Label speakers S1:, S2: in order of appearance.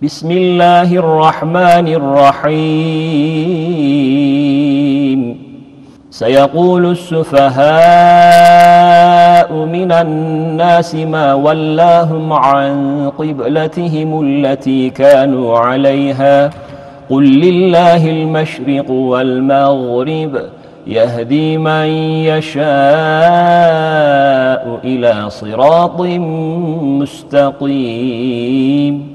S1: بسم الله الرحمن الرحيم سيقول السفهاء من الناس ما ولاهم عن قبلتهم التي كانوا عليها قل لله المشرق والمغرب يهدي من يشاء إلى صراط مستقيم